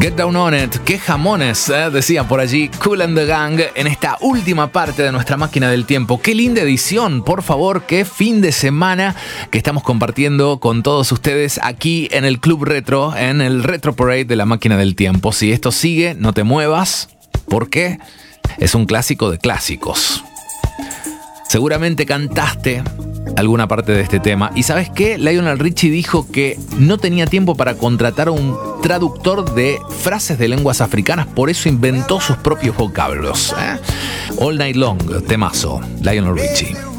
Get Down On It, qué jamones, decían por allí Kool and the Gang en esta última parte de nuestra máquina del tiempo. Qué linda edición, por favor, qué fin de semana que estamos compartiendo con todos ustedes aquí en el Club Retro, en el Retro Parade de la máquina del tiempo. Si esto sigue, no te muevas, porque es un clásico de clásicos. Seguramente cantaste alguna parte de este tema. ¿Y sabes qué? Lionel Richie dijo que no tenía tiempo para contratar a un traductor de frases de lenguas africanas, por eso inventó sus propios vocablos. All Night Long, temazo, Lionel Richie.